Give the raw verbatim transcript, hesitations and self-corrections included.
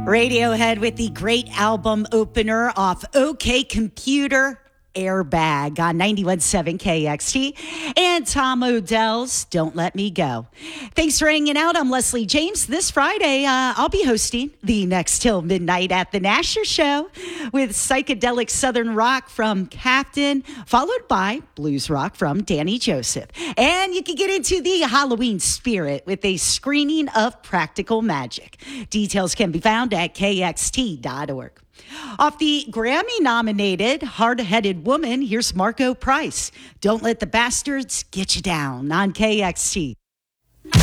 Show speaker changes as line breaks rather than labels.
Radiohead with the great album opener off OK Computer, Airbag on ninety-one point seven K X T, and Tom Odell's Don't Let Me Go. Thanks for hanging out. I'm Leslie James. This Friday, uh, I'll be hosting the next till midnight at the Nasher Show with psychedelic Southern rock from Captain, followed by blues rock from Danny Joseph. And you can get into the Halloween spirit with a screening of Practical Magic. Details can be found at K X T dot org. Off the Grammy-nominated Hard-Headed Woman, here's Marco Price. Don't Let the Bastards Get You Down on K X T.